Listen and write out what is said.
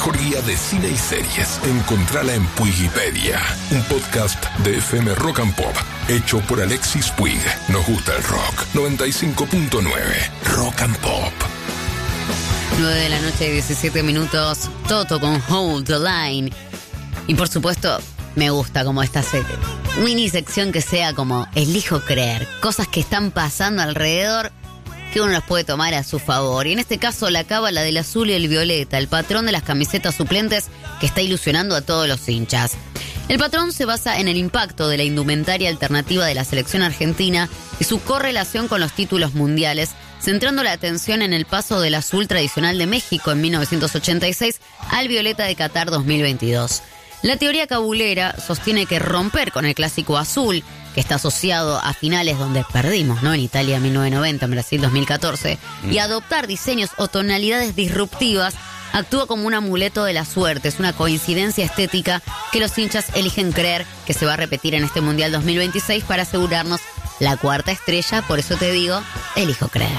Guía de cine y series. Encontrala en Puigipedia, un podcast de FM Rock and Pop, hecho por Alexis Puig. Nos gusta el rock. 95.9 Rock and Pop. 9 de la noche, 17 minutos. Toto con Hold the Line. Y por supuesto, me gusta como esta mini sección que sea como elijo creer. Cosas que están pasando alrededor que uno las puede tomar a su favor. Y en este caso la cábala del azul y el violeta, el patrón de las camisetas suplentes que está ilusionando a todos los hinchas. El patrón se basa en el impacto de la indumentaria alternativa de la selección argentina y su correlación con los títulos mundiales, centrando la atención en el paso del azul tradicional de México en 1986 al violeta de Qatar 2022. La teoría cabulera sostiene que romper con el clásico azul, que está asociado a finales donde perdimos, ¿no? En Italia 1990, en Brasil 2014, y adoptar diseños o tonalidades disruptivas actúa como un amuleto de la suerte. Es una coincidencia estética que los hinchas eligen creer que se va a repetir en este Mundial 2026 para asegurarnos la cuarta estrella. Por eso te digo, elijo creer.